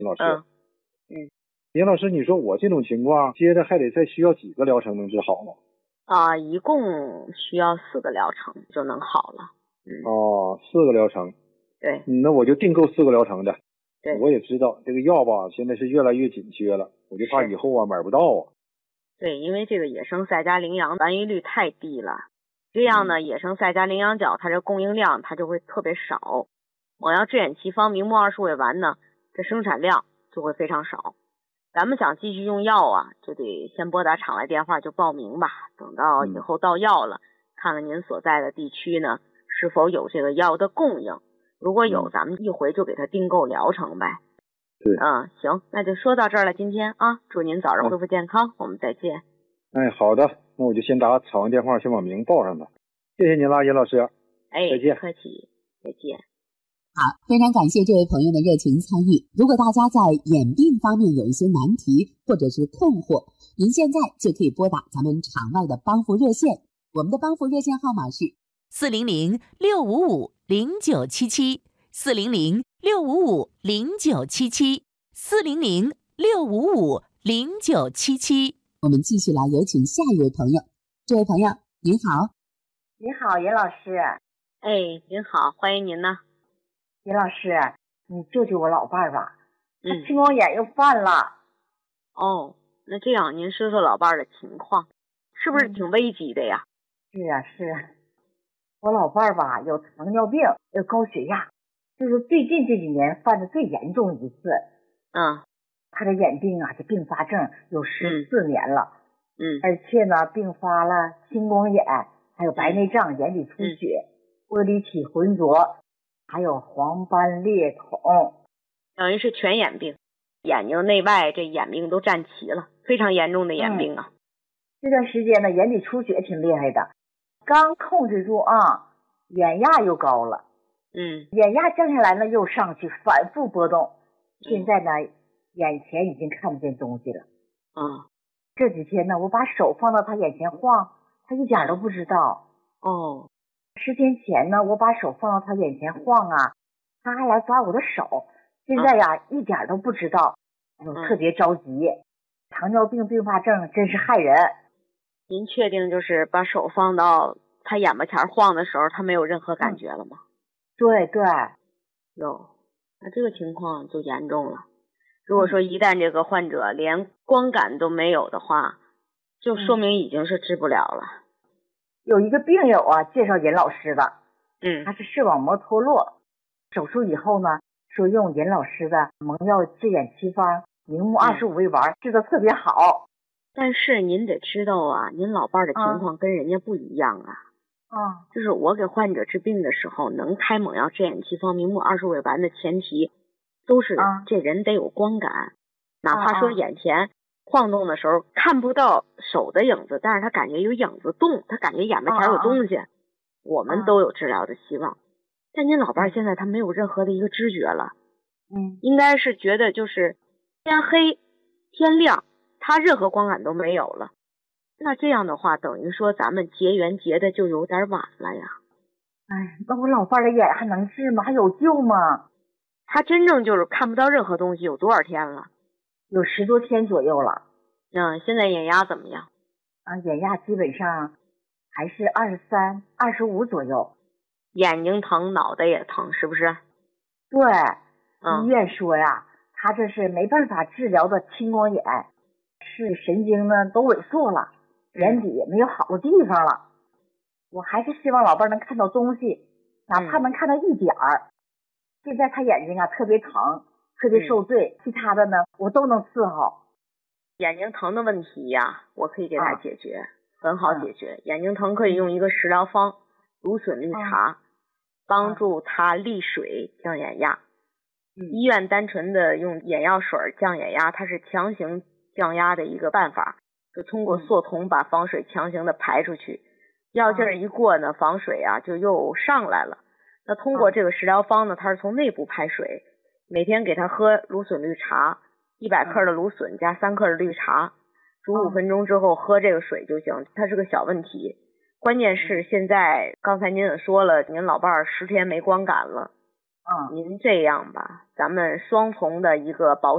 老师。 嗯。 严老师，你说我这种情况，接着还得再需要几个疗程能治好呢？ 一共需要4个疗程就能好了。 4个疗程。 对。 那我就订购4个疗程的。 对。 我也知道这个药吧，现在是越来越紧缺了，我就怕以后啊买不到啊。 对，因为这个野生赛加羚羊完育率太低了，这样呢，野生赛加羚羊角它这供应量它就会特别少。我要制眼奇方明目20尾丸呢，这生产量就会非常少。咱们想继续用药啊，就得先拨打厂来电话就报名吧。等到以后到药了，看看您所在的地区呢是否有这个药的供应。如果有，咱们一回就给他订购疗程呗。 对。 行，那就说到这儿了，今天啊，祝您早日恢复健康，我们再见。 好的，那我就先打厂完电话，先把名报上了。谢谢您啦，严老师。再见。 不客气，再见。 好，非常感谢这位朋友的热情参与。如果大家在眼病方面有一些难题或者是困惑，您现在就可以拨打咱们场外的帮扶热线，我们的帮扶热线号码是 400-655-0977，400-655-0977。 我们继续来有请下一位朋友。这位朋友您好。 你好，严老师。 您好，欢迎您呢。 严老师，你救救我老伴儿吧，他青光眼又犯了。 那这样您说说老伴儿的情况，是不是挺危急的呀？ 是啊，我老伴儿吧有糖尿病，有高血压，就是最近这几年犯的最严重一次。他的眼病啊，这并发症有14年了。而且呢，并发了青光眼，还有白内障、眼底出血、玻璃体浑浊，还有黄斑裂孔， 等于是全眼病，眼睛内外这眼病都占齐了，非常严重的眼病啊。 这段时间呢，眼底出血挺厉害的，刚控制住啊，眼压又高了。眼压降下来呢，又上去，反复波动。现在呢，眼前已经看不见东西了。这几天呢，我把手放到他眼前晃，他一点都不知道。10天前呢，我把手放到他眼前晃啊，他还来抓我的手。现在呀，一点都不知道，特别着急。糖尿病并发症真是害人。 您确定就是把手放到他眼巴前晃的时候，他没有任何感觉了吗？ 对。 那这个情况就严重了。如果说一旦这个患者连光感都没有的话，就说明已经是治不了了。 有一个病友啊，介绍严老师的，他是视网膜脱落，手术以后呢，说用严老师的蒙药治眼奇方明目25味丸治得特别好。 但是您得知道啊，您老伴的情况跟人家不一样啊。就是我给患者治病的时候，能开蒙药治眼奇方明目20味丸的前提，都是这人得有光感，哪怕说眼前晃动的时候看不到手的影子，但是他感觉有影子动，他感觉眼巴前有东西，我们都有治疗的希望。但您老伴现在他没有任何的一个知觉了，应该是觉得就是天黑天亮，他任何光感都没有了。那这样的话，等于说咱们结缘结的就有点晚了呀。 那我老伴的眼还能治吗？还有救吗？ 他真正就是看不到任何东西有多少天了？ 有10多天左右了。 现在眼压怎么样？ 眼压基本上还是23、25左右。 眼睛疼，脑袋也疼，是不是？ 对。医院说呀，他这是没办法治疗的青光眼，是神经呢都萎缩了，眼底也没有好的地方了。我还是希望老伴能看到东西，哪怕能看到一点儿。现在他眼睛啊特别疼，特别受罪，其他的呢我都能伺候。 眼睛疼的问题呀，我可以给他解决，很好解决。眼睛疼可以用一个食疗方芦笋绿茶，帮助他利水降眼压。医院单纯的用眼药水降眼压，它是强行降压的一个办法，就通过缩瞳把房水强行的排出去，药劲儿一过呢，房水啊就又上来了。那通过这个食疗方呢，它是从内部排水，每天给他喝芦笋绿茶，100克的芦笋加3克的绿茶，煮5分钟之后喝这个水就行。它是个小问题，关键是现在刚才您也说了，您老伴10天没光感了。您这样吧，咱们双重的一个保